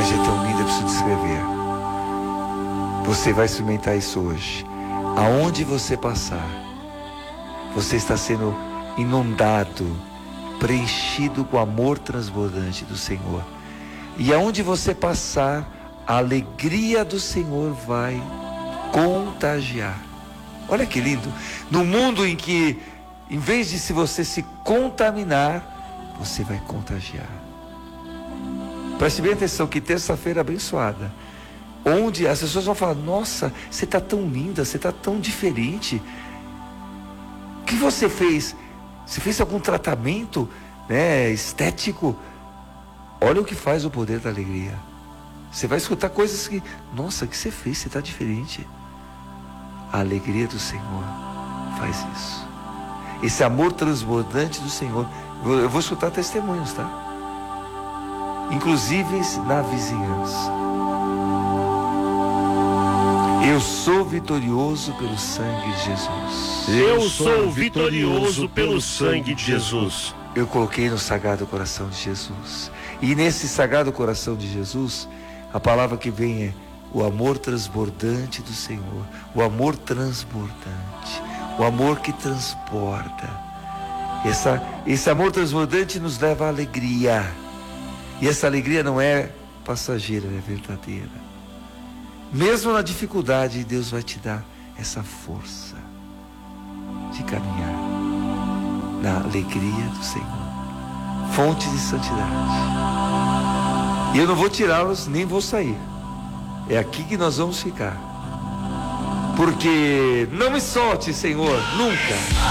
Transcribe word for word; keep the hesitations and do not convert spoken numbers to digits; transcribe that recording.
imagem é tão linda, eu preciso descrever. Você vai experimentar isso hoje. Aonde você passar, você está sendo inundado, preenchido com o amor transbordante do Senhor. E aonde você passar, a alegria do Senhor vai contagiar. Olha que lindo. No mundo em que, em vez de se você se contaminar, você vai contagiar. Preste bem atenção que terça-feira abençoada, onde as pessoas vão falar: nossa, você está tão linda, você está tão diferente. O que você fez? Você fez algum tratamento, né, estético? Olha o que faz o poder da alegria. Você vai escutar coisas que, nossa, o que você fez? Você está diferente. A alegria do Senhor faz isso. Esse amor transbordante do Senhor. Eu vou escutar testemunhos, tá? Inclusive na vizinhança. Eu sou vitorioso pelo sangue de Jesus. Eu sou vitorioso pelo sangue de Jesus. Eu coloquei no Sagrado Coração de Jesus. E nesse Sagrado Coração de Jesus, a palavra que vem é o amor transbordante do Senhor. O amor transbordante. O amor que transporta. Essa, esse amor transbordante nos leva à alegria. E essa alegria não é passageira, é verdadeira. Mesmo na dificuldade, Deus vai te dar essa força de caminhar na alegria do Senhor. Fonte de santidade. E eu não vou tirá-los, nem vou sair. É aqui que nós vamos ficar. Porque não me solte, Senhor, nunca.